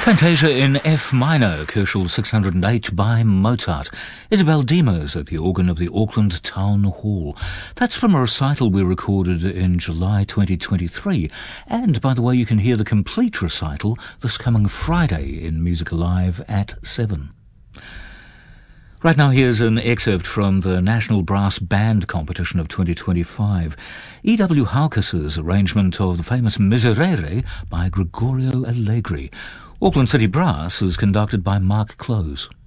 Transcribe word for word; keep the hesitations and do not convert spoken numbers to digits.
Fantasia in F minor, Köchel six hundred eight by Mozart. Isabel Demos at the organ of the Auckland Town Hall. That's from a recital we recorded in July twenty twenty-three. And, by the way, you can hear the complete recital this coming Friday in Music Alive at seven. Right now, here's an excerpt from the National Brass Band Competition of twenty twenty-five. E W Haukas's arrangement of the famous Miserere by Gregorio Allegri. Auckland City Brass is conducted by Mark Close.